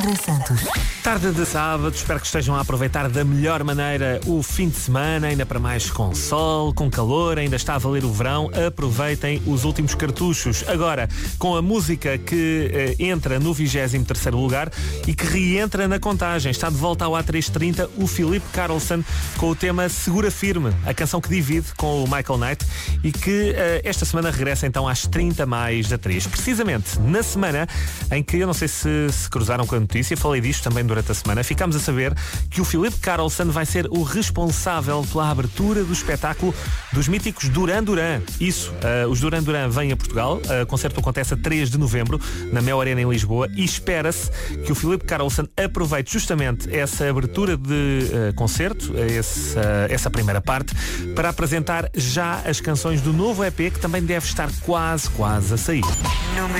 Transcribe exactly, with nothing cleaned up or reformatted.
André Santos. Tarde de sábado, espero que estejam a aproveitar da melhor maneira o fim de semana, ainda para mais com sol, com calor, ainda está a valer o verão. Aproveitem os últimos cartuchos. Agora, com a música que eh, entra no vigésimo terceiro lugar e que reentra na contagem. Está de volta ao A trezentos e trinta o Filipe Carlson com o tema Segura Firme, a canção que divide com o Michael Knight e que eh, esta semana regressa então às trinta mais da três. Precisamente na semana em que, eu não sei se se cruzaram com a notícia, falei disto também durante a semana, ficámos a saber que o Filipe Carlson vai ser o responsável pela abertura do espetáculo dos míticos Duran Duran. Isso, uh, os Duran Duran vêm a Portugal, uh, o concerto acontece a três de novembro na Mel Arena em Lisboa e espera-se que o Filipe Carlson aproveite justamente essa abertura de uh, concerto, esse, uh, essa primeira parte, para apresentar já as canções do novo E P que também deve estar quase, quase a sair.